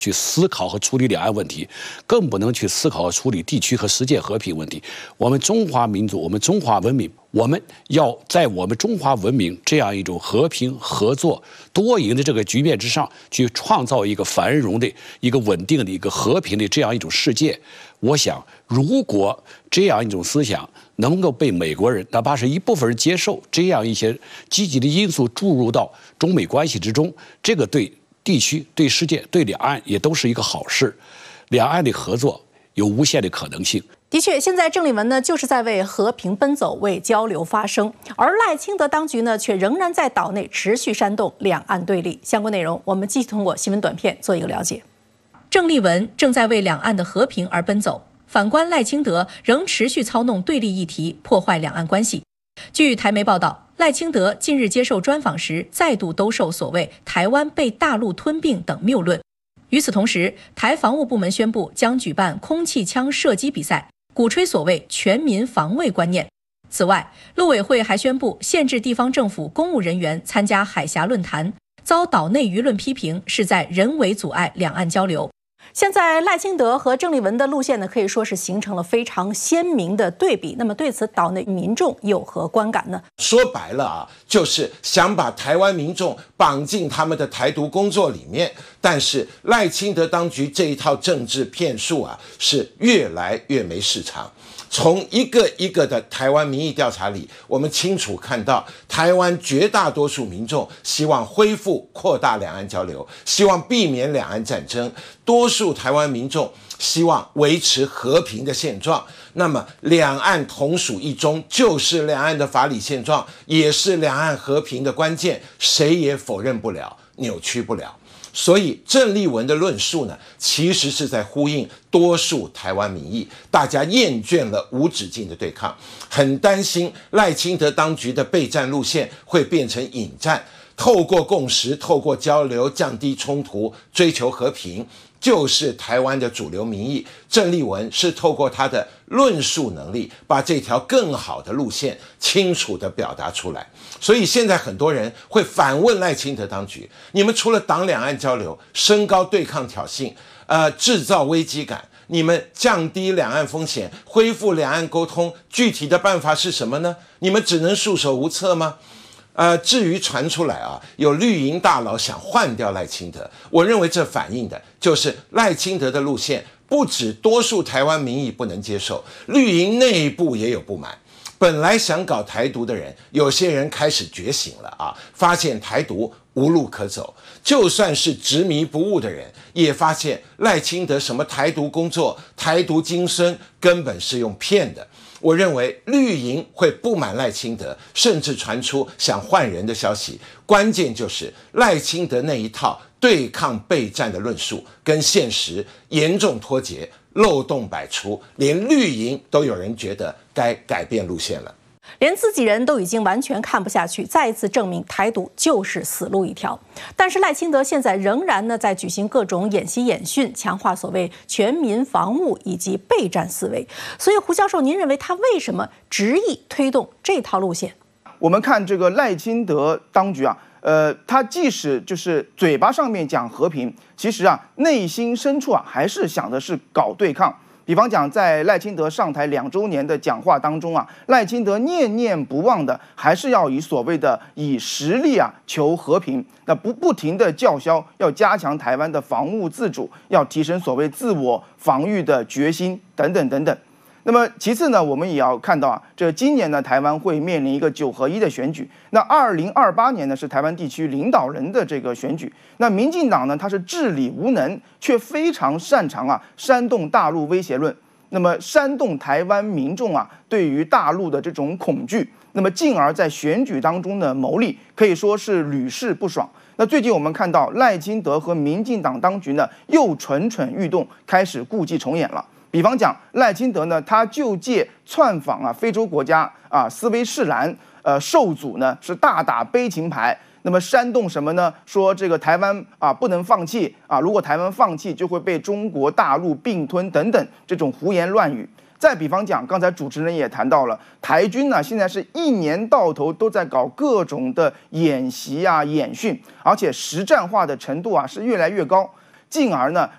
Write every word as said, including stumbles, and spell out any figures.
去思考和处理两岸问题，更不能去思考和处理地区和世界和平问题。我们中华民族，我们中华文明，我们要在我们中华文明这样一种和平、合作、多赢的这个局面之上，去创造一个繁荣的、一个稳定的、一个和平的这样一种世界。我想，如果这样一种思想能够被美国人，哪怕是一部分人接受，这样一些积极的因素注入到中美关系之中，这个对地区、对世界、对两岸也都是一个好事。两岸的合作有无限的可能性。 的确，现在郑丽文呢就是在为和平奔走，为交流发声，而赖清德当局呢却仍然在岛内持续煽动两岸对立。相关内容，我们继续通过新闻短片做一个了解。郑丽文正在为两岸的和平而奔走，反观赖清德仍持续操弄对立议题，破坏两岸关系。据台媒报道，赖清德近日接受专访时，再度兜售所谓台湾被大陆吞并等谬论。与此同时，台防务部门宣布将举办空气枪射击比赛，鼓吹所谓全民防卫观念。此外，陆委会还宣布限制地方政府公务人员参加海峡论坛，遭岛内舆论批评是在人为阻碍两岸交流。现在赖清德和郑丽文的路线呢，可以说是形成了非常鲜明的对比。那么对此，岛内民众有何观感呢？ 说白了啊，就是想把台湾民众绑进他们的台独工作里面。但是赖清德当局这一套政治骗术啊，是越来越没市场。从一个一个的台湾民意调查里，我们清楚看到，台湾绝大多数民众希望恢复扩大两岸交流，希望避免两岸战争。多数台湾民众希望维持和平的现状。那么，两岸同属一中，就是两岸的法理现状，也是两岸和平的关键，谁也否认不了，扭曲不了。所以郑丽文的论述呢，其实是在呼应多数台湾民意，大家厌倦了无止境的对抗，很担心赖清德当局的备战路线会变成引战，透过共识，透过交流，降低冲突，追求和平，就是台湾的主流民意。郑丽文是透过他的论述能力，把这条更好的路线清楚地表达出来。所以现在很多人会反问赖清德当局，你们除了挡两岸交流，升高对抗挑衅，呃，制造危机感，你们降低两岸风险，恢复两岸沟通，具体的办法是什么呢？你们只能束手无策吗？呃，至于传出来啊，有绿营大佬想换掉赖清德，我认为这反映的就是赖清德的路线不止多数台湾民意不能接受，绿营内部也有不满。本来想搞台独的人，有些人开始觉醒了啊，发现台独无路可走。就算是执迷不悟的人，也发现赖清德什么台独工作、台独精神根本是用骗的。我认为绿营会不满赖清德，甚至传出想换人的消息。关键就是赖清德那一套对抗备战的论述跟现实严重脱节，漏洞百出，连绿营都有人觉得该改变路线了。 连自己人都已经完全看不下去，再一次证明台独就是死路一条。但是赖清德现在仍然呢在举行各种演习演训，强化所谓全民防务以及备战思维。所以胡教授，您认为他为什么执意推动这套路线？ 我们看这个赖清德当局啊，呃，他即使就是嘴巴上面讲和平，其实啊内心深处啊还是想的是搞对抗。比方讲，在赖清德上台两周年的讲话当中啊，赖清德念念不忘的还是要以所谓的以实力啊求和平，那不不停的叫嚣要加强台湾的防务自主，要提升所谓自我防御的决心等等等等。那么其次呢，我们也要看到啊，这今年呢，台湾会面临一个九合一的选举。那二零二八年呢，是台湾地区领导人的这个选举。那民进党呢，它是治理无能，却非常擅长啊煽动大陆威胁论，那么煽动台湾民众啊对于大陆的这种恐惧，那么进而在选举当中的谋利，可以说是屡试不爽。那最近我们看到赖清德和民进党当局呢，又蠢蠢欲动，开始故伎重演了。比方讲，赖清德呢，他就借窜访啊非洲国家啊斯威士兰，呃受阻呢是大打悲情牌，那么煽动什么呢？说这个台湾啊不能放弃啊，如果台湾放弃就会被中国大陆并吞等等这种胡言乱语。再比方讲，刚才主持人也谈到了，台军呢现在是一年到头都在搞各种的演习啊演训，而且实战化的程度啊是越来越高。进而呢，